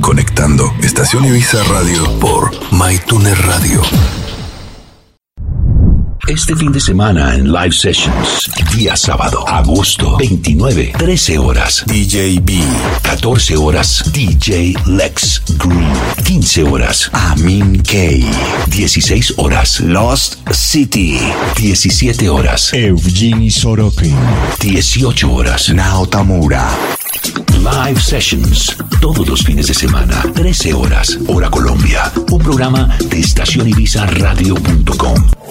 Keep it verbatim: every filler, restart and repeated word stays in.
Conectando Estación Ibiza Radio por MyTuner Radio. Este fin de semana en Live Sessions, día sábado, agosto veintinueve, trece horas, D J B, catorce horas, D J Lex Green, quince horas, Amin K, dieciséis horas, Lost City, diecisiete horas, Evgeny Sorokin, dieciocho horas, Naotamura. Live Sessions, todos los fines de semana, trece horas, hora Colombia, un programa de estación ibiza radio punto com.